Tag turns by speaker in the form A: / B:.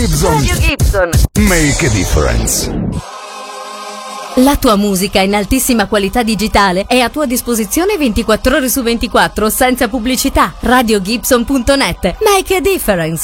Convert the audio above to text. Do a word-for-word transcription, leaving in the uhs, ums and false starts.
A: Radio Gibson.
B: Make a difference.
A: La tua musica in altissima qualità digitale è a tua disposizione ventiquattro ore su ventiquattro senza pubblicità. radio gibson punto net. Make a difference.